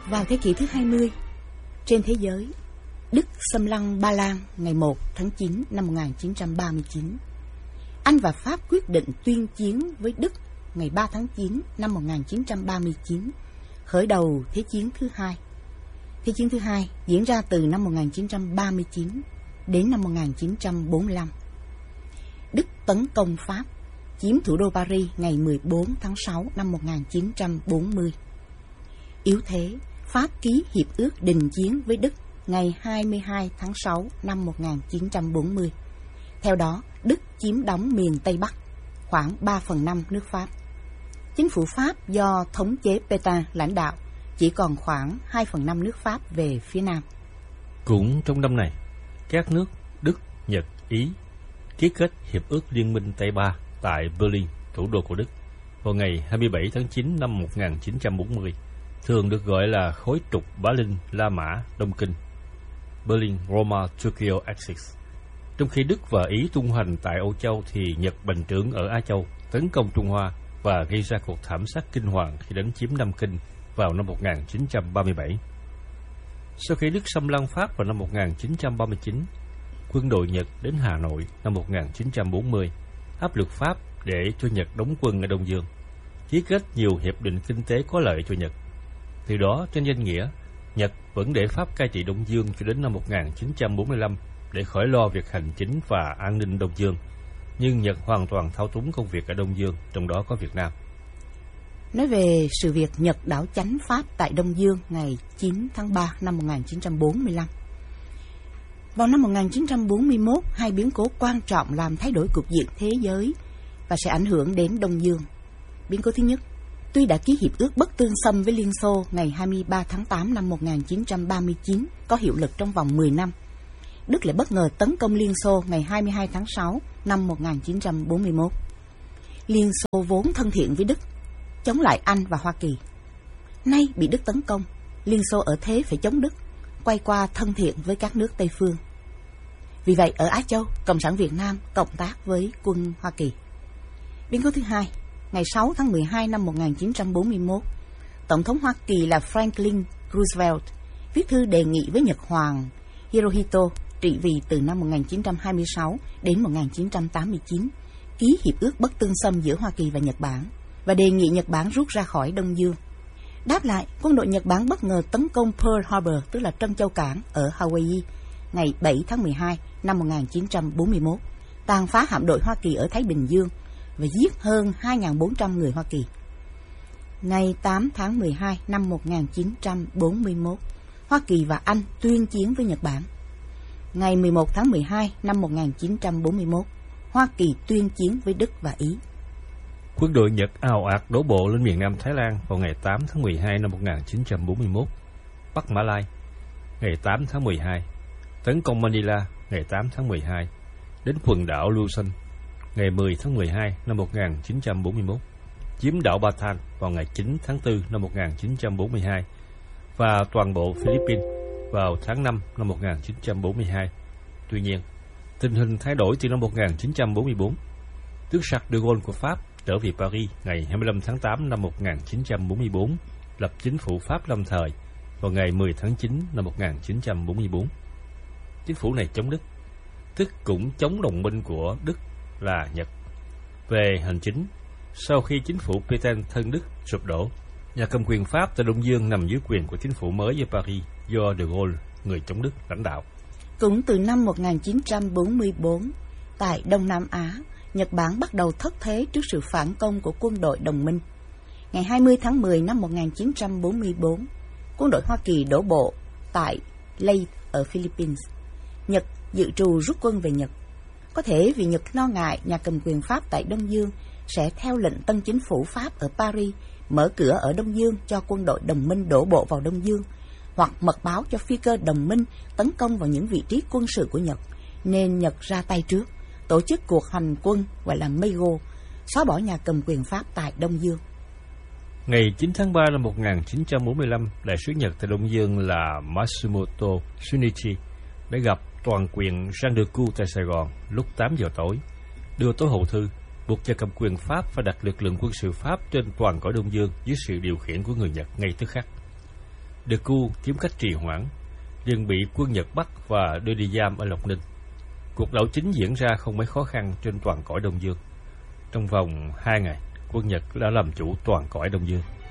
Vào thế kỷ thứ 20, trên thế giới, Đức xâm lăng Ba Lan ngày 1 tháng 9 năm 1939. Anh và Pháp quyết định tuyên chiến với Đức ngày 3 tháng 9 năm 1939, khởi đầu Thế chiến thứ hai. Thế chiến thứ hai diễn ra từ năm 1939 đến năm 1945. Đức tấn công Pháp, chiếm thủ đô Paris ngày 14 tháng 6 năm 1940. Yếu thế, Pháp ký hiệp ước đình chiến với Đức ngày 22 tháng 6 năm 1940. Theo đó, Đức chiếm đóng miền Tây Bắc, khoảng 3/5 nước Pháp. Chính phủ Pháp do thống chế Pétain lãnh đạo chỉ còn khoảng 2/5 nước Pháp về phía Nam. Cũng trong năm này, các nước Đức, Nhật, Ý ký kết Hiệp ước Liên minh Tây Ba tại Berlin, thủ đô của Đức, vào ngày 27 tháng 9 năm 1940, thường được gọi là khối trục Berlin-La Mã-Đông Kinh, Berlin-Roma-Tokyo Axis. Trong khi Đức và Ý tung hoành tại Âu Châu thì Nhật bành trướng ở Á Châu, tấn công Trung Hoa và gây ra cuộc thảm sát kinh hoàng khi đánh chiếm Nam Kinh vào năm 1937. Sau khi Đức xâm lăng Pháp vào năm 1939, quân đội Nhật đến Hà Nội năm 1940, áp lực Pháp để cho Nhật đóng quân ở Đông Dương, ký kết nhiều hiệp định kinh tế có lợi cho Nhật. Từ đó, trên danh nghĩa, Nhật vẫn để Pháp cai trị Đông Dương cho đến năm 1945 để khỏi lo việc hành chính và an ninh Đông Dương. Nhưng Nhật hoàn toàn thao túng công việc ở Đông Dương, trong đó có Việt Nam. Nói về sự việc Nhật đảo chánh Pháp tại Đông Dương ngày 9 tháng 3 năm 1945. Vào năm 1941, hai biến cố quan trọng làm thay đổi cục diện thế giới và sẽ ảnh hưởng đến Đông Dương. Biến cố thứ nhất, tuy đã ký hiệp ước bất tương xâm với Liên Xô ngày 23 tháng 8 năm 1939 có hiệu lực trong vòng 10 năm, Đức lại bất ngờ tấn công Liên Xô ngày 22 tháng 6 năm 1941. Liên Xô vốn thân thiện với Đức, chống lại Anh và Hoa Kỳ. Nay bị Đức tấn công, Liên Xô ở thế phải chống Đức, quay qua thân thiện với các nước Tây phương. Vì vậy, ở Á Châu, Cộng sản Việt Nam cộng tác với quân Hoa Kỳ. Biến cố thứ hai, ngày 6 tháng 12 năm 1941, Tổng thống Hoa Kỳ là Franklin Roosevelt viết thư đề nghị với Nhật Hoàng Hirohito trị vì từ năm 1926 đến 1989, ký hiệp ước bất tương xâm giữa Hoa Kỳ và Nhật Bản và đề nghị Nhật Bản rút ra khỏi Đông Dương. Đáp lại, quân đội Nhật Bản bất ngờ tấn công Pearl Harbor, tức là Trân Châu Cảng ở Hawaii, ngày 7 tháng 12 năm 1941, tàn phá hạm đội Hoa Kỳ ở Thái Bình Dương và giết hơn 2.400 người Hoa Kỳ. Ngày 8 tháng 12 năm 1941, Hoa Kỳ và Anh tuyên chiến với Nhật Bản. Ngày 11 tháng 12 năm 1941, Hoa Kỳ tuyên chiến với Đức và Ý. Quân đội Nhật ào ạt đổ bộ lên miền Nam Thái Lan vào ngày 8 tháng 12 năm 1941, Bắc Mã Lai ngày 8 tháng 12, tấn công Manila ngày 8 tháng 12, đến quần đảo Luzon ngày 10 tháng 12 năm 1941, chiếm đảo Bataan vào ngày 9 tháng 4 năm 1942 và toàn bộ Philippines vào tháng 5 năm 1942. Tuy nhiên, tình hình thay đổi từ năm 1944. Tước Charles de Gaulle của Pháp trở về Paris ngày 25 tháng 8 năm 1944, lập chính phủ Pháp lâm thời vào ngày 10 tháng 9 năm 1944. Chính phủ này chống Đức, tức cũng chống đồng minh của Đức là Nhật. Về hành chính, sau khi chính phủ Pétain thân Đức sụp đổ, nhà cầm quyền Pháp tại Đông Dương nằm dưới quyền của chính phủ mới ở Paris do de Gaulle, người chống Đức, lãnh đạo. Cũng từ năm 1944, tại Đông Nam Á, Nhật Bản bắt đầu thất thế trước sự phản công của quân đội đồng minh. Ngày 20 tháng 10 năm 1944, quân đội Hoa Kỳ đổ bộ tại Leyte ở Philippines. Nhật dự trù rút quân về Nhật. Có thể vì Nhật lo ngại nhà cầm quyền Pháp tại Đông Dương sẽ theo lệnh tân chính phủ Pháp ở Paris mở cửa ở Đông Dương cho quân đội đồng minh đổ bộ vào Đông Dương, hoặc mật báo cho phi cơ đồng minh tấn công vào những vị trí quân sự của Nhật, nên Nhật ra tay trước, tổ chức cuộc hành quân gọi là Meigo, xóa bỏ nhà cầm quyền Pháp tại Đông Dương. Ngày 9 tháng 3 năm 1945, đại sứ Nhật tại Đông Dương là Matsumoto Shunichi đã gặp toàn quyền Jean de Caux tại Sài Gòn lúc 8 giờ tối, đưa tối hậu thư buộc nhà cầm quyền Pháp phải đặt lực lượng quân sự Pháp trên toàn cõi Đông Dương dưới sự điều khiển của người Nhật ngay tức khắc. Decoux kiếm cách trì hoãn, liền bị quân Nhật bắt và đưa đi giam ở Lộc Ninh. Cuộc đảo chính diễn ra không mấy khó khăn trên toàn cõi Đông Dương. Trong vòng 2 ngày, quân Nhật đã làm chủ toàn cõi Đông Dương.